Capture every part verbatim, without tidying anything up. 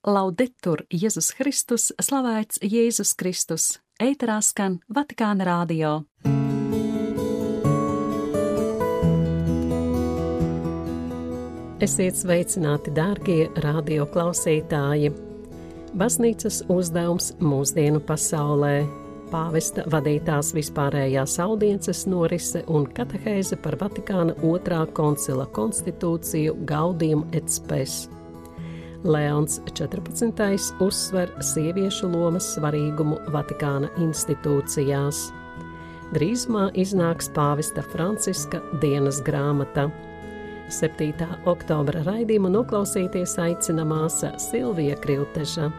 Laudetur Jēzus Kristus, slavēts Jēzus Kristus, ēterā skan Vatikāna radio. Esiet sveicināti, dārgie radio klausītāji! Baznīcas uzdevums mūsdienu pasaulē, pāvesta vadītās vispārējās audiences norise un katehēze par Vatikāna otrā koncila konstitūciju Gaudium et Spes. Leons četrpadsmitais uzsver sieviešu lomas svarīgumu Vatikāna institūcijās. Drīzumā iznāks pāvesta Franciska dienas grāmata. septītā oktobra raidījumu noklausīties aicina māsa Silvija Krilteža.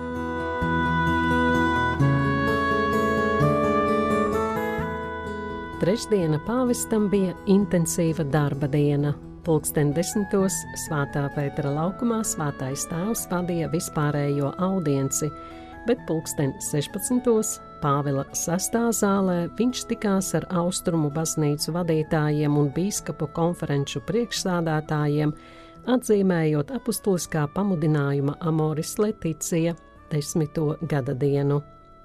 Trešdiena pāvestam bija intensīva darba diena. Pulksten desmitos Svētā Pētera laukumā Svētais tēvs vadīja vispārējo audienci, bet pulksten sešpadsmitos Pāvila sastā zālē viņš tikās ar austrumu baznīcu vadītājiem un bīskapu konferenču priekšsādātājiem, atzīmējot apustuliskā pamudinājuma Amoris Laetitia desmito gada dienu.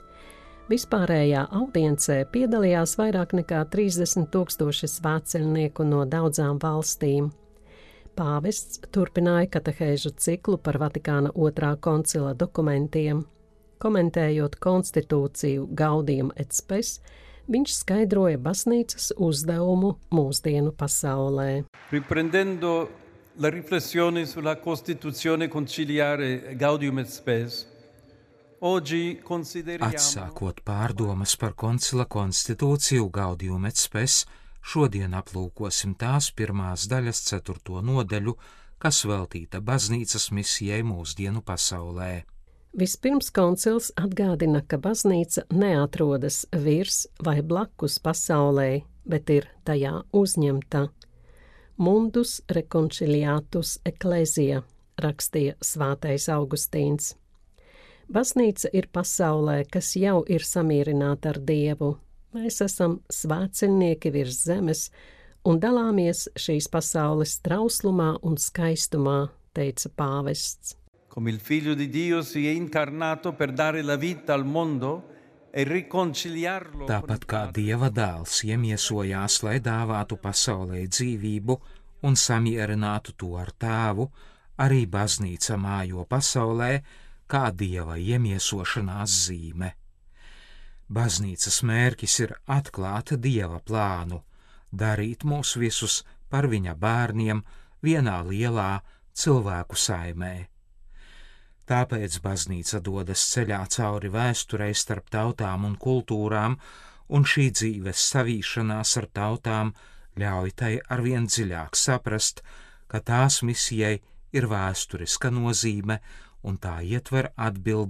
Vispārējā audiencē piedalījās vairāk nekā trīsdesmit tūkstoši svētceļnieku no daudzām valstīm. Pāvests turpināja katehēžu ciklu par Vatikāna otrā koncila dokumentiem. Komentējot konstitūciju Gaudium et Spes, viņš skaidroja baznīcas uzdevumu mūsdienu pasaulē. Riprendendo la riflessione sulla Costituzione conciliare Gaudium et Spes, oggi consideriamo... Atsākot pārdomas par koncila konstitūciju Gaudium et Spes, šodien aplūkosim tās pirmās daļas ceturto nodaļu, kas veltīta baznīcas misijai mūsdienu pasaulē. Vispirms koncils atgādina, ka baznīca neatrodas virs vai blakus pasaulē, bet ir tajā uzņemta. Mundus reconciliatus ecclesia, rakstīja svētais Augustīns. Baznīca ir pasaulē, kas jau ir samierināta ar Dievu. Mēs esam svētceļnieki virs zemes un dalāmies šīs pasaules trauslumā un skaistumā, teica pāvests. Come il Figlio di Dio si è incarnato per dare la vita al mondo e riconciliarlo. Tāpat kā Dieva dēls iemiesojās, lai dāvātu pasaulē dzīvību un samierinātu to ar tēvu, arī baznīca mājo pasaulē kā Dieva iemiesošanās zīme. Baznīcas mērķis ir atklāt Dieva plānu, darīt mūs visus par viņa bērniem vienā lielā cilvēku saimē. Tāpēc baznīca dodas ceļā cauri vēsturei starp tautām un kultūrām, un šī dzīves savīšanās ar tautām ļauj tai arvien dziļāk saprast, ka tās misijai ir vēsturiska nozīme, un tā ietver atbildi